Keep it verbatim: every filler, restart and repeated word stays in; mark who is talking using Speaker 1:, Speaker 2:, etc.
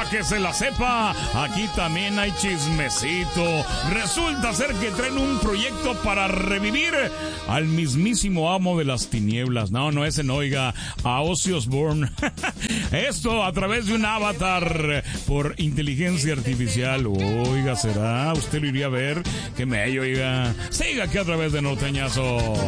Speaker 1: que se la sepa, aquí también hay chismecito. Resulta ser que traen un proyecto para revivir al mismísimo amo de las tinieblas. No, no ese no, oiga, a Ozzy Osbourne. Esto a través de un avatar por inteligencia artificial. Oiga, ¿será? ¿Usted lo iría a ver? Qué mello, oiga. Siga aquí a través de Norteñazo.